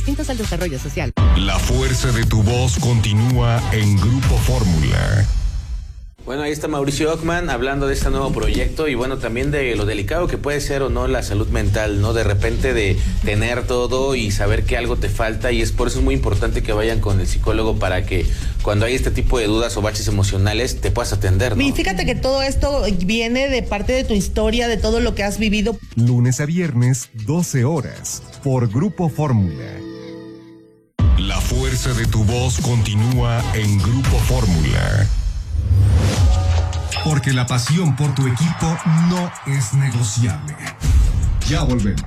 al desarrollo social. La fuerza de tu voz continúa en Grupo Fórmula. Bueno, ahí está Mauricio Ockman hablando de este nuevo proyecto y bueno, también de lo delicado que puede ser o no la salud mental, ¿no? De repente de tener todo y saber que algo te falta, y es por eso es muy importante que vayan con el psicólogo para que cuando hay este tipo de dudas o baches emocionales te puedas atender, ¿no? Y fíjate que todo esto viene de parte de tu historia, de todo lo que has vivido. Lunes a viernes, 12 horas, por Grupo Fórmula. La fuerza de tu voz continúa en Grupo Fórmula. Porque la pasión por tu equipo no es negociable. Ya volvemos.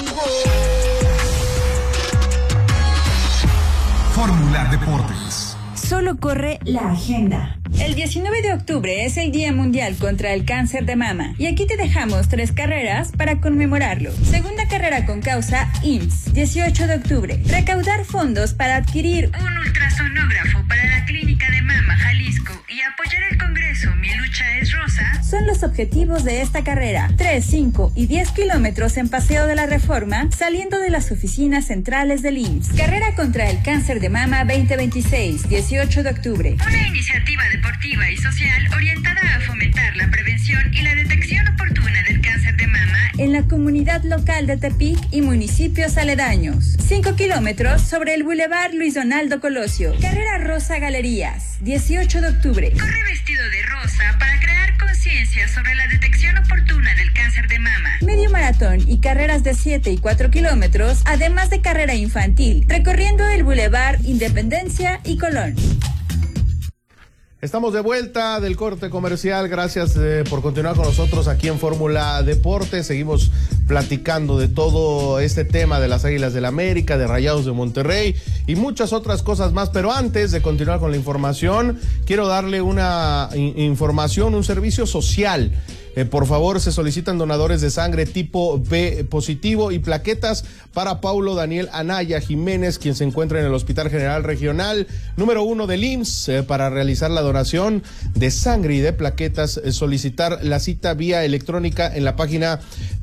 Fórmula Deportes. Solo corre la agenda. El 19 de octubre es el Día Mundial contra el Cáncer de Mama y aquí te dejamos 3 carreras para conmemorarlo. Segunda carrera con causa IMSS, 18 de octubre. Recaudar fondos para adquirir un ultrasonógrafo para la Clínica de Mama Jalisco y apoyar el Congreso Mi Lucha es Rosa son los objetivos de esta carrera. 3, 5 y 10 kilómetros en Paseo de la Reforma saliendo de las oficinas centrales del IMSS. Carrera contra el Cáncer de Mama 2026, 18 de octubre. Una iniciativa deportiva y social orientada a fomentar la prevención y la detección oportuna del cáncer de mama en la comunidad local de Tepic y municipios aledaños. 5 kilómetros sobre el Boulevard Luis Donaldo Colosio. Carrera Rosa Galerías, 18 de octubre. Corre vestido de rosa para crear conciencia sobre la detección oportuna del cáncer de mama. Medio maratón y carreras de 7 y 4 kilómetros, además de carrera infantil, recorriendo el Boulevard Independencia y Colón. Estamos de vuelta del corte comercial. Gracias por continuar con nosotros aquí en Fórmula Deportes. Seguimos platicando de todo este tema de las Águilas del América, de Rayados de Monterrey y muchas otras cosas más. Pero antes de continuar con la información, quiero darle una información, un servicio social. Por favor, se solicitan donadores de sangre tipo B positivo y plaquetas para Paulo Daniel Anaya Jiménez, quien se encuentra en el Hospital General Regional número 1 del IMSS. Para realizar la donación de sangre y de plaquetas, solicitar la cita vía electrónica en la página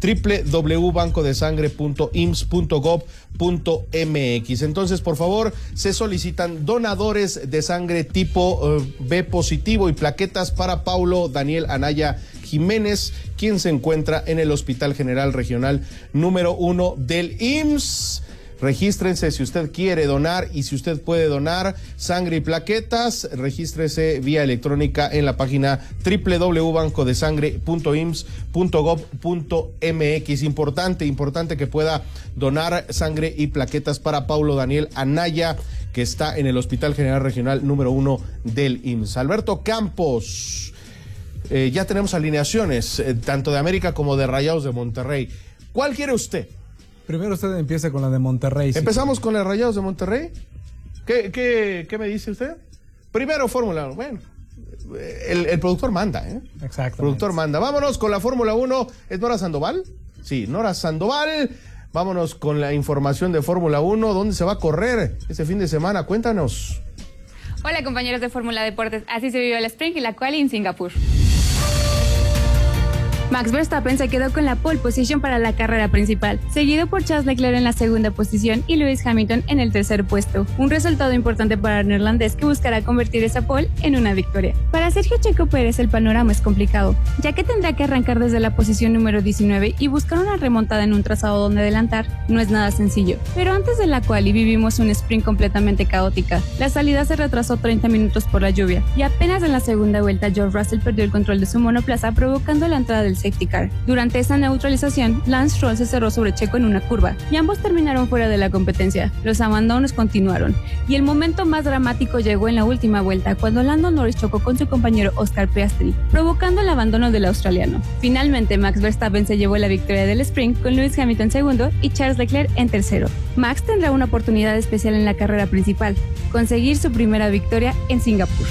www.bancodesangre.ims.gov.mx. Entonces, por favor, se solicitan donadores de sangre tipo B positivo y plaquetas para Paulo Daniel Anaya Jiménez, quien se encuentra en el Hospital General Regional número 1 del IMSS. Regístrense si usted quiere donar y si usted puede donar sangre y plaquetas, regístrese vía electrónica en la página www.bancodesangre.ims.gov.mx. Importante que pueda donar sangre y plaquetas para Paulo Daniel Anaya, que está en el Hospital General Regional número 1 del IMSS. Alberto Campos. Ya tenemos alineaciones, tanto de América como de Rayados de Monterrey. ¿Cuál quiere usted? Primero usted empiece con la de Monterrey. ¿Empezamos con los Rayados de Monterrey? ¿Qué me dice usted? Primero Fórmula 1. Bueno, el productor manda, ¿eh? Exacto. El productor manda. Vámonos con la Fórmula 1. ¿Es Nora Sandoval? Sí, Nora Sandoval. Vámonos con la información de Fórmula 1. ¿Dónde se va a correr este fin de semana? Cuéntanos. Hola compañeros de Fórmula Deportes, así se vivió el sprint y la quali en Singapur. Max Verstappen se quedó con la pole position para la carrera principal, seguido por Charles Leclerc en la segunda posición y Lewis Hamilton en el tercer puesto. Un resultado importante para el neerlandés que buscará convertir esa pole en una victoria. Para Sergio Checo Pérez el panorama es complicado, ya que tendrá que arrancar desde la posición número 19 y buscar una remontada en un trazado donde adelantar no es nada sencillo. Pero antes de la quali vivimos un sprint completamente caótica. La salida se retrasó 30 minutos por la lluvia y apenas en la segunda vuelta George Russell perdió el control de su monoplaza, provocando la entrada del safety car. Durante esa neutralización, Lance Stroll se cerró sobre Checo en una curva y ambos terminaron fuera de la competencia. Los abandonos continuaron y el momento más dramático llegó en la última vuelta cuando Lando Norris chocó con su compañero Oscar Piastri, provocando el abandono del australiano. Finalmente, Max Verstappen se llevó la victoria del sprint con Lewis Hamilton segundo y Charles Leclerc en tercero. Max tendrá una oportunidad especial en la carrera principal, conseguir su primera victoria en Singapur.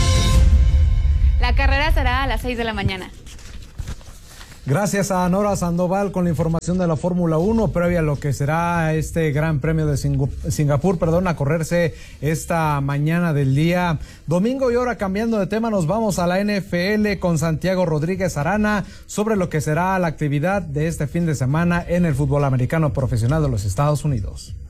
La carrera será a las 6 de la mañana. Gracias a Nora Sandoval con la información de la Fórmula 1 previa a lo que será este Gran Premio de Singapur, a correrse esta mañana del día domingo. Y ahora, cambiando de tema, nos vamos a la NFL con Santiago Rodríguez Arana sobre lo que será la actividad de este fin de semana en el fútbol americano profesional de los Estados Unidos.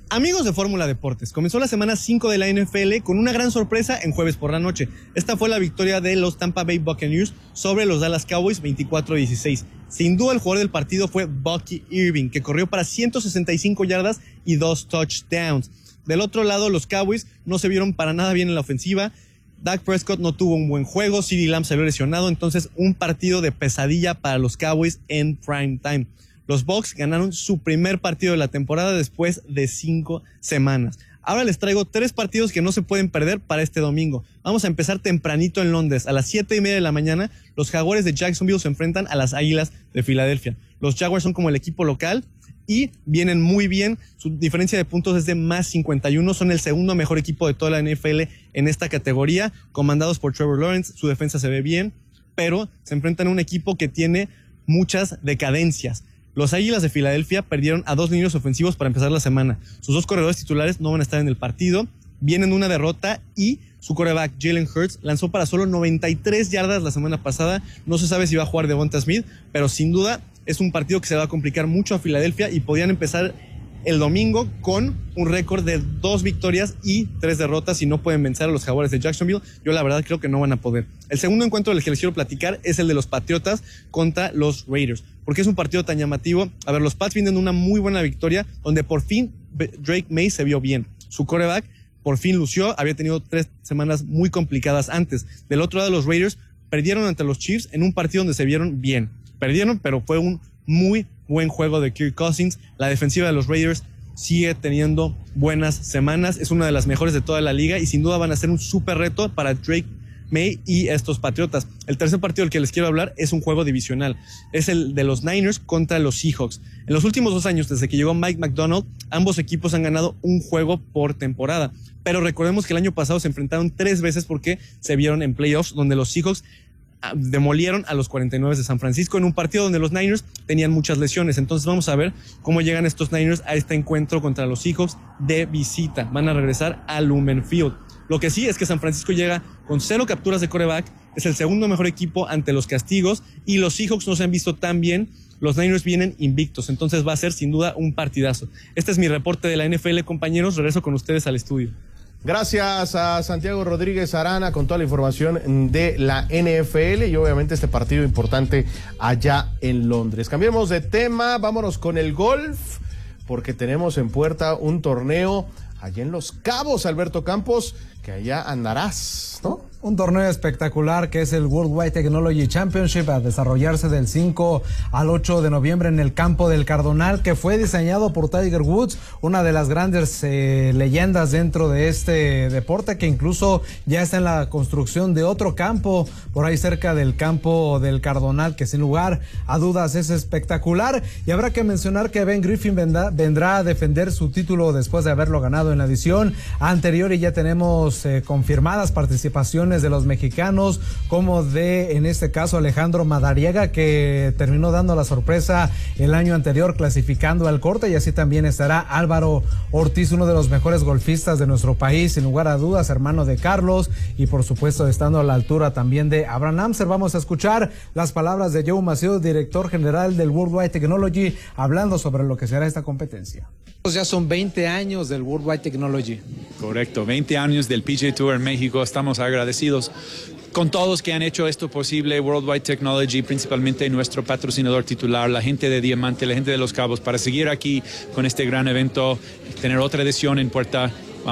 Amigos de Fórmula Deportes, comenzó la semana 5 de la NFL con una gran sorpresa en jueves por la noche. Esta fue la victoria de los Tampa Bay Buccaneers sobre los Dallas Cowboys 24-16. Sin duda el jugador del partido fue Bucky Irving, que corrió para 165 yardas y 2 touchdowns. Del otro lado, los Cowboys no se vieron para nada bien en la ofensiva. Dak Prescott no tuvo un buen juego, CeeDee Lamb salió lesionado, entonces un partido de pesadilla para los Cowboys en prime time. Los Bucs ganaron su primer partido de la temporada después de 5 semanas. Ahora les traigo 3 partidos que no se pueden perder para este domingo. Vamos a empezar tempranito en Londres. A las 7:30 de la mañana, los Jaguares de Jacksonville se enfrentan a las Águilas de Filadelfia. Los Jaguars son como el equipo local y vienen muy bien. Su diferencia de puntos es de más 51. Son el segundo mejor equipo de toda la NFL en esta categoría, comandados por Trevor Lawrence. Su defensa se ve bien, pero se enfrentan a un equipo que tiene muchas decadencias. Los Águilas de Filadelfia perdieron a 2 linieros ofensivos para empezar la semana. Sus 2 corredores titulares no van a estar en el partido. Vienen una derrota y su quarterback Jalen Hurts lanzó para solo 93 yardas la semana pasada. No se sabe si va a jugar Devonta Smith, pero sin duda es un partido que se va a complicar mucho a Filadelfia y podrían empezar el domingo con un récord de 2 victorias y 3 derrotas si no pueden vencer a los Jaguares de Jacksonville. Yo la verdad creo que no van a poder. El segundo encuentro del que les quiero platicar es el de los Patriotas contra los Raiders. ¿Por qué es un partido tan llamativo? A ver, los Pats vienen de una muy buena victoria donde por fin Drake May se vio bien. Su quarterback por fin lució, había tenido 3 semanas muy complicadas antes. Del otro lado, los Raiders perdieron ante los Chiefs en un partido donde se vieron bien. Perdieron, pero fue un muy buen juego de Kirk Cousins. La defensiva de los Raiders sigue teniendo buenas semanas, es una de las mejores de toda la liga y sin duda van a ser un súper reto para Drake May y estos Patriotas. El tercer partido del que les quiero hablar es un juego divisional, es el de los Niners contra los Seahawks. En los últimos 2 años, desde que llegó Mike McDonald, ambos equipos han ganado un juego por temporada, pero recordemos que el año pasado se enfrentaron 3 veces porque se vieron en playoffs donde los Seahawks demolieron a los 49 de San Francisco en un partido donde los Niners tenían muchas lesiones. Entonces vamos a ver cómo llegan estos Niners a este encuentro contra los Seahawks de visita. Van a regresar a Lumen Field. Lo que sí es que San Francisco llega con 0 capturas de quarterback, es el segundo mejor equipo ante los castigos y los Seahawks no se han visto tan bien. Los Niners vienen invictos, entonces va a ser sin duda un partidazo. Este es mi reporte de la NFL, compañeros. Regreso con ustedes al estudio. Gracias a Santiago Rodríguez Arana con toda la información de la NFL y obviamente este partido importante allá en Londres. Cambiemos de tema, vámonos con el golf, porque tenemos en puerta un torneo allá en Los Cabos, Alberto Campos, que allá andarás, ¿no? Un torneo espectacular que es el Worldwide Technology Championship a desarrollarse del 5 al 8 de noviembre en el campo del Cardonal, que fue diseñado por Tiger Woods, una de las grandes leyendas dentro de este deporte, que incluso ya está en la construcción de otro campo por ahí cerca del campo del Cardonal, que sin lugar a dudas es espectacular. Y habrá que mencionar que Ben Griffin vendrá a defender su título después de haberlo ganado en la edición anterior, y ya tenemos confirmadas participaciones de los mexicanos, como de, en este caso, Alejandro Madariaga, que terminó dando la sorpresa el año anterior clasificando al corte, y así también estará Álvaro Ortiz, uno de los mejores golfistas de nuestro país, sin lugar a dudas, hermano de Carlos, y por supuesto estando a la altura también de Abraham Amser. Vamos a escuchar las palabras de Joe Macedo, director general del Worldwide Technology, hablando sobre lo que será esta competencia. Ya son 20 años del Worldwide Technology. Correcto, 20 años del PGA Tour en México. Estamos agradecidos con todos que han hecho esto posible, Worldwide Technology, principalmente nuestro patrocinador titular, la gente de Diamante, la gente de Los Cabos, para seguir aquí con este gran evento, tener otra edición en puerta.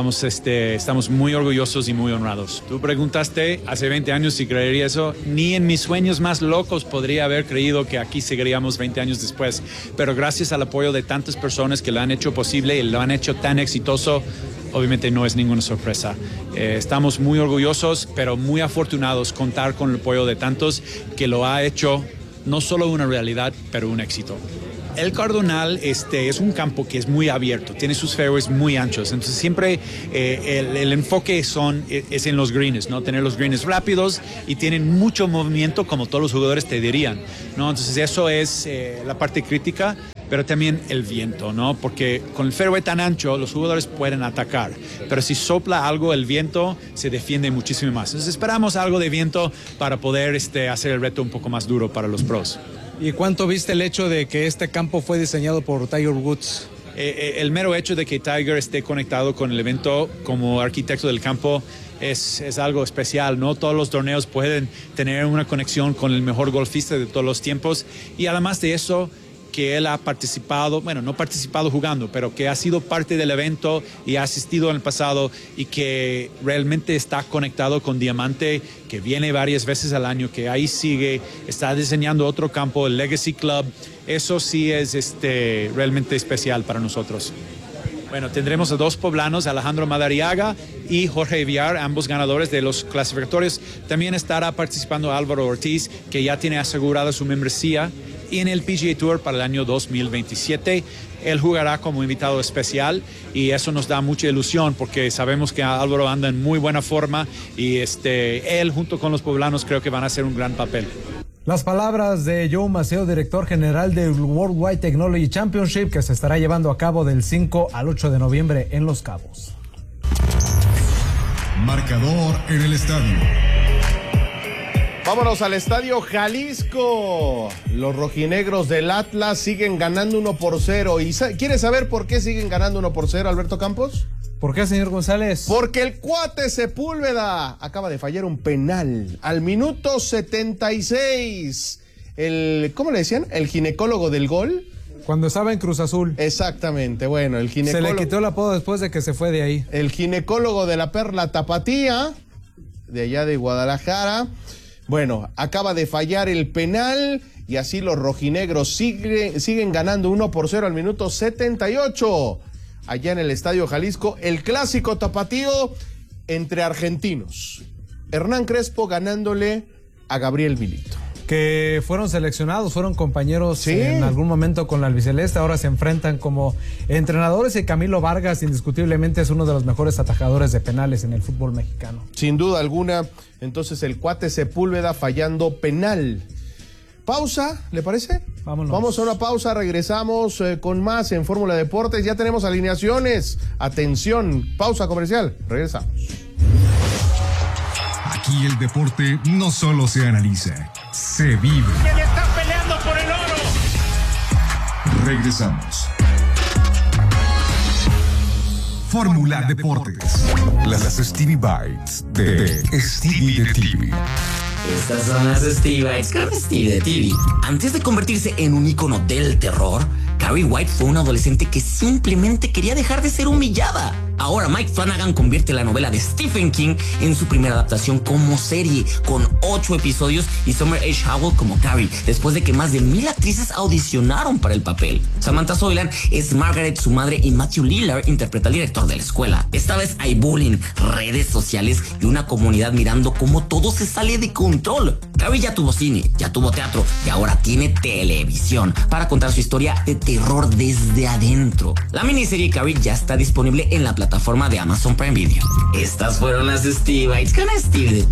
Estamos muy orgullosos y muy honrados. Tú preguntaste hace 20 años si creería eso. Ni en mis sueños más locos podría haber creído que aquí seguiríamos 20 años después. Pero gracias al apoyo de tantas personas que lo han hecho posible y lo han hecho tan exitoso, obviamente no es ninguna sorpresa. Estamos muy orgullosos, pero muy afortunados contar con el apoyo de tantos que lo ha hecho no solo una realidad, pero un éxito. El Cardonal es un campo que es muy abierto, tiene sus fairways muy anchos, entonces siempre el enfoque es en los greens, ¿no? Tener los greens rápidos y tienen mucho movimiento, como todos los jugadores te dirían, ¿no? Entonces eso es la parte crítica, pero también el viento, ¿no? Porque con el fairway tan ancho los jugadores pueden atacar, pero si sopla algo el viento se defiende muchísimo más. Entonces esperamos algo de viento para poder hacer el reto un poco más duro para los pros. ¿Y cuánto viste el hecho de que este campo fue diseñado por Tiger Woods? el mero hecho de que Tiger esté conectado con el evento como arquitecto del campo es algo especial, ¿no? Todos los torneos pueden tener una conexión con el mejor golfista de todos los tiempos, y además de eso, que él ha participado, bueno, no participado jugando, pero que ha sido parte del evento y ha asistido en el pasado, y que realmente está conectado con Diamante, que viene varias veces al año, que ahí sigue, está diseñando otro campo, el Legacy Club. Eso sí es realmente especial para nosotros. Bueno, tendremos a 2 poblanos, Alejandro Madariaga y Jorge Villar, ambos ganadores de los clasificatorios. También estará participando Álvaro Ortiz, que ya tiene asegurada su membresía en el PGA Tour para el año 2027. Él jugará como invitado especial, y eso nos da mucha ilusión porque sabemos que Álvaro anda en muy buena forma, y él junto con los poblanos creo que van a hacer un gran papel. Las palabras de Joe Maceo, director general del Worldwide Technology Championship, que se estará llevando a cabo del 5 al 8 de noviembre en Los Cabos. Marcador en el estadio. Vámonos al Estadio Jalisco. Los rojinegros del Atlas siguen ganando 1-0. ¿Y quieres saber por qué siguen ganando 1-0, Alberto Campos? ¿Por qué, señor González? Porque el cuate Sepúlveda acaba de fallar un penal al minuto 76. ¿Cómo le decían? ¿El ginecólogo del gol? Cuando estaba en Cruz Azul. Exactamente, bueno, el ginecólogo. Se le quitó el apodo después de que se fue de ahí. El ginecólogo de la Perla Tapatía, de allá de Guadalajara. Bueno, acaba de fallar el penal, y así los rojinegros siguen ganando 1-0 al minuto 78. Allá en el Estadio Jalisco, el clásico tapatío entre argentinos. Hernán Crespo ganándole a Gabriel Milito. Que fueron seleccionados, fueron compañeros en algún momento con la albiceleste, ahora se enfrentan como entrenadores, y Camilo Vargas indiscutiblemente es uno de los mejores atajadores de penales en el fútbol mexicano. Sin duda alguna, entonces el cuate Sepúlveda fallando penal. Pausa, ¿le parece? Vámonos. Vamos a una pausa, regresamos con más en Fórmula Deportes. Ya tenemos alineaciones. Atención, pausa comercial. Regresamos. Aquí el deporte no solo se analiza, se vive. ¿Quién está peleando por el oro? Regresamos. Fórmula Deportes. Las Stevie Bites de Stevie de TV. Estas son las Stevie Bites con Stevie de TV. Antes de convertirse en un ícono del terror, Carrie White fue una adolescente que simplemente quería dejar de ser humillada. Ahora Mike Flanagan convierte la novela de Stephen King en su primera adaptación como serie, con 8 episodios y Summer H. Howell como Carrie, después de que más de 1000 actrices audicionaron para el papel. Samantha Soilan es Margaret, su madre, y Matthew Lillard interpreta al director de la escuela. Esta vez hay bullying, redes sociales y una comunidad mirando cómo todo se sale de control. Carrie ya tuvo cine, ya tuvo teatro y ahora tiene televisión para contar su historia de terror desde adentro. La miniserie Carrie ya está disponible en la plataforma de Amazon Prime Video. Estas fueron las Stevie Bites con Stevie de